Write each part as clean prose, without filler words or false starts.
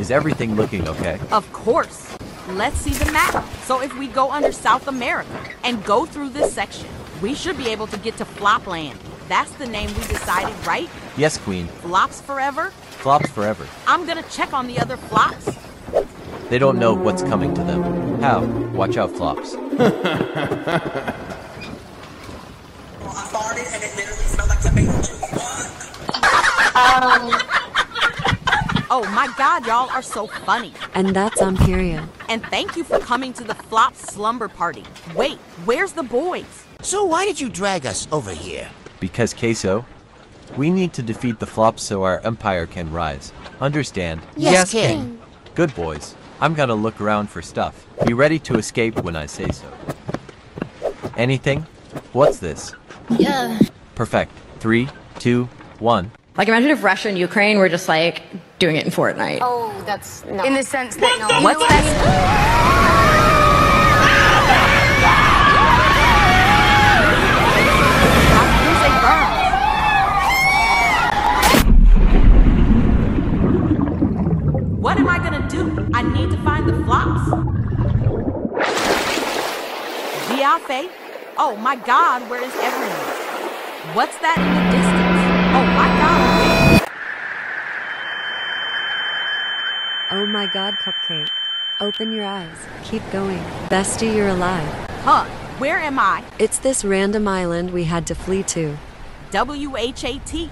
Is everything looking okay? Of course. Let's see the map. So if we go under South America and go through this section, we should be able to get to Flopland. That's the name we decided, right? Yes, Queen. Flops forever? Flops forever. I'm gonna check on the other flops. They don't know what's coming to them. How? Watch out, Flops. I farted and it literally smelled like tomato juice. Oh my God, y'all are so funny. And that's Amperia. And thank you for coming to the Flop slumber party. Wait, where's the boys? So why did you drag us over here? Because, Queso, we need to defeat the Flops so our empire can rise. Understand? Yes, King. Good boys. I'm gonna look around for stuff. Be ready to escape when I say so. Anything? What's this? Yeah. Perfect. 3, 2, 1. Like, imagine if Russia and Ukraine were just, like, doing it in Fortnite. Oh, that's no. In the sense that no. What's that? What am I gonna do? I need to find the Flops. Giafe? Oh my God, where is everyone? What's that in the distance? Oh my God. Oh my God, Cupcake. Open your eyes. Keep going. Bestie, you're alive. Huh, where am I? It's this random island we had to flee to. WHAT.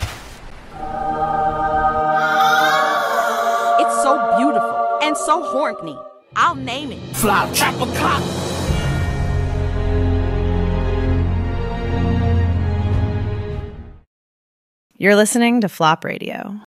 It's so beautiful and so horny. I'll name it. Flop Chopper Cock. You're listening to Flop Radio.